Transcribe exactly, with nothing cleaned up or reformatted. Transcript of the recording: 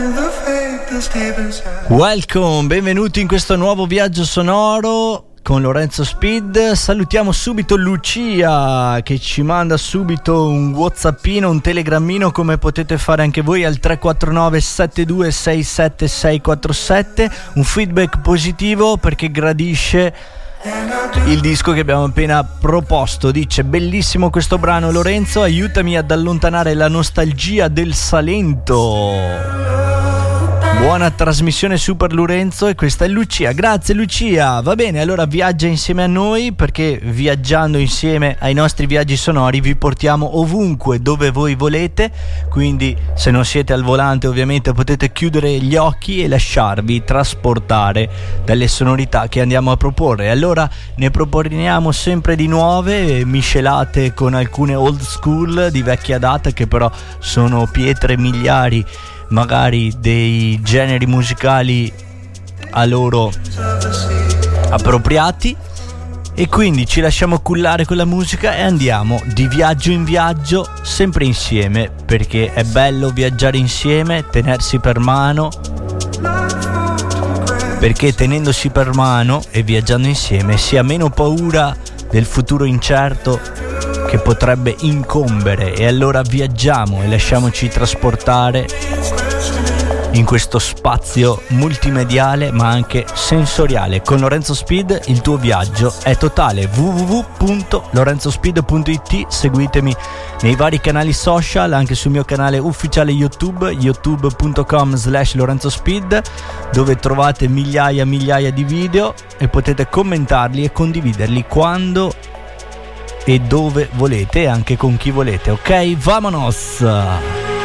Welcome, benvenuti in questo nuovo viaggio sonoro con Lorenzo Speed. Salutiamo subito Lucia che ci manda subito un whatsappino, un telegrammino, come potete fare anche voi al tre quattro nove sette due sei sette sei quattro sette. Un feedback positivo perché gradisce il disco che abbiamo appena proposto. Dice: bellissimo questo brano Lorenzo, aiutami ad allontanare la nostalgia del Salento. Buona trasmissione Super Lorenzo. E questa è Lucia. Grazie Lucia. Va bene, allora viaggia insieme a noi, perché viaggiando insieme ai nostri viaggi sonori vi portiamo ovunque dove voi volete. Quindi se non siete al volante ovviamente potete chiudere gli occhi e lasciarvi trasportare dalle sonorità che andiamo a proporre. Allora ne proponiamo sempre di nuove, miscelate con alcune old school di vecchia data, che però sono pietre miliari magari dei generi musicali a loro appropriati. E quindi ci lasciamo cullare con la musica e andiamo di viaggio in viaggio, sempre insieme, perché è bello viaggiare insieme, tenersi per mano, perché tenendosi per mano e viaggiando insieme si ha meno paura del futuro incerto che potrebbe incombere. E allora viaggiamo e lasciamoci trasportare in questo spazio multimediale ma anche sensoriale. Con Lorenzo Speed il tuo viaggio è totale. w w w punto lorenzo speed punto i t. Seguitemi nei vari canali social, anche sul mio canale ufficiale YouTube, youtube punto com slash lorenzo speed, dove trovate migliaia e migliaia di video e potete commentarli e condividerli quando e dove volete e anche con chi volete. Ok, vamonos!